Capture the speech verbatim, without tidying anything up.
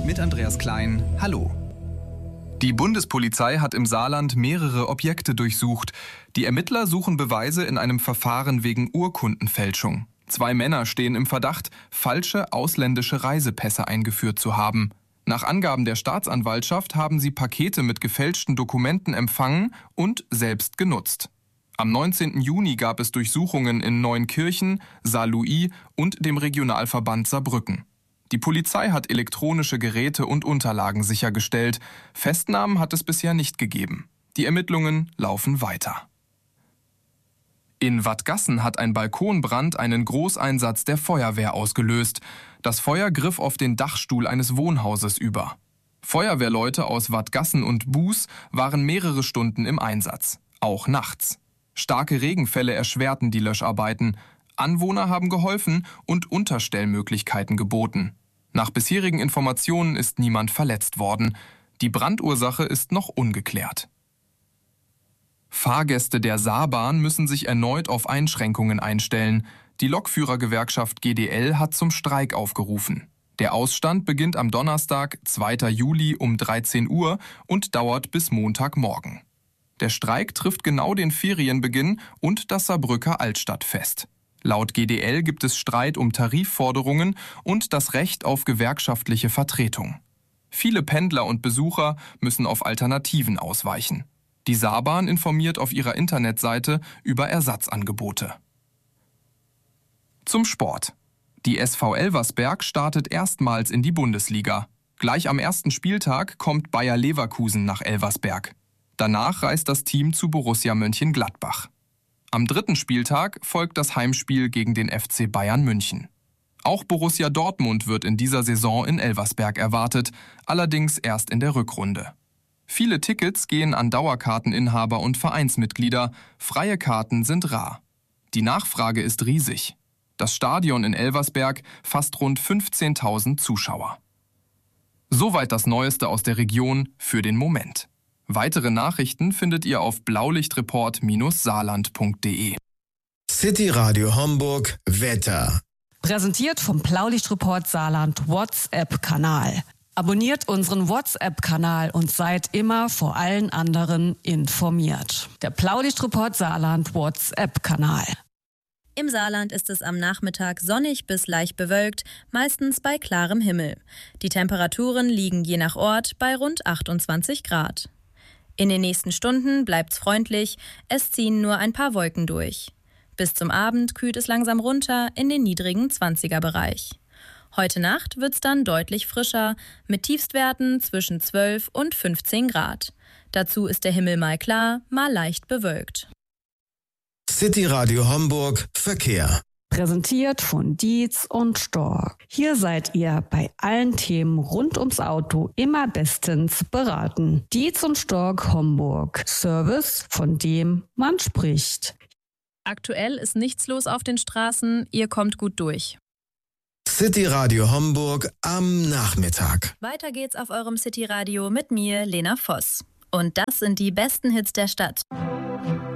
mit Andreas Klein. Hallo. Die Bundespolizei hat im Saarland mehrere Objekte durchsucht. Die Ermittler suchen Beweise in einem Verfahren wegen Urkundenfälschung. Zwei Männer stehen im Verdacht, falsche ausländische Reisepässe eingeführt zu haben. Nach Angaben der Staatsanwaltschaft haben sie Pakete mit gefälschten Dokumenten empfangen und selbst genutzt. Am neunzehnten Juni gab es Durchsuchungen in Neunkirchen, Saarlouis und dem Regionalverband Saarbrücken. Die Polizei hat elektronische Geräte und Unterlagen sichergestellt. Festnahmen hat es bisher nicht gegeben. Die Ermittlungen laufen weiter. In Wadgassen hat ein Balkonbrand einen Großeinsatz der Feuerwehr ausgelöst. Das Feuer griff auf den Dachstuhl eines Wohnhauses über. Feuerwehrleute aus Wadgassen und Buß waren mehrere Stunden im Einsatz, auch nachts. Starke Regenfälle erschwerten die Löscharbeiten. Anwohner haben geholfen und Unterstellmöglichkeiten geboten. Nach bisherigen Informationen ist niemand verletzt worden. Die Brandursache ist noch ungeklärt. Fahrgäste der Saarbahn müssen sich erneut auf Einschränkungen einstellen. Die Lokführergewerkschaft G D L hat zum Streik aufgerufen. Der Ausstand beginnt am Donnerstag, zweiten Juli um dreizehn Uhr und dauert bis Montagmorgen. Der Streik trifft genau den Ferienbeginn und das Saarbrücker Altstadtfest. Laut G D L gibt es Streit um Tarifforderungen und das Recht auf gewerkschaftliche Vertretung. Viele Pendler und Besucher müssen auf Alternativen ausweichen. Die Saarbahn informiert auf ihrer Internetseite über Ersatzangebote. Zum Sport. Die S V Elversberg startet erstmals in die Bundesliga. Gleich am ersten Spieltag kommt Bayer Leverkusen nach Elversberg. Danach reist das Team zu Borussia Mönchengladbach. Am dritten Spieltag folgt das Heimspiel gegen den F C Bayern München. Auch Borussia Dortmund wird in dieser Saison in Elversberg erwartet, allerdings erst in der Rückrunde. Viele Tickets gehen an Dauerkarteninhaber und Vereinsmitglieder, freie Karten sind rar. Die Nachfrage ist riesig. Das Stadion in Elversberg fasst rund fünfzehntausend Zuschauer. Soweit das Neueste aus der Region für den Moment. Weitere Nachrichten findet ihr auf blaulichtreport Bindestrich saarland Punkt de. City Radio Homburg Wetter. Präsentiert vom Blaulichtreport Saarland WhatsApp-Kanal. Abonniert unseren WhatsApp-Kanal und seid immer vor allen anderen informiert. Der Blaulichtreport Saarland WhatsApp-Kanal. Im Saarland ist es am Nachmittag sonnig bis leicht bewölkt, meistens bei klarem Himmel. Die Temperaturen liegen je nach Ort bei rund achtundzwanzig Grad. In den nächsten Stunden bleibt's freundlich, es ziehen nur ein paar Wolken durch. Bis zum Abend kühlt es langsam runter in den niedrigen zwanziger-Bereich. Heute Nacht wird's dann deutlich frischer, mit Tiefstwerten zwischen zwölf und fünfzehn Grad. Dazu ist der Himmel mal klar, mal leicht bewölkt. City Radio Homburg Verkehr. Präsentiert von Dietz und Stork. Hier seid ihr bei allen Themen rund ums Auto immer bestens beraten. Dietz und Stork Homburg. Service, von dem man spricht. Aktuell ist nichts los auf den Straßen, ihr kommt gut durch. City Radio Homburg am Nachmittag. Weiter geht's auf eurem City Radio mit mir, Lena Voss. Und das sind die besten Hits der Stadt.